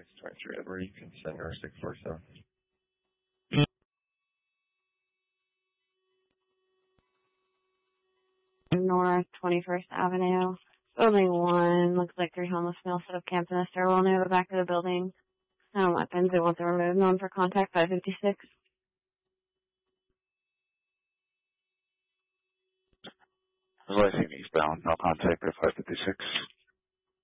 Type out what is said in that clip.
623 Edward, you can send her 647. North 21st Avenue. Building 1. Looks like 3 homeless males set up camp in the stairwell near the back of the building. No weapons. They want them removed. Known for contact 556. Realizing eastbound, no contact at 556.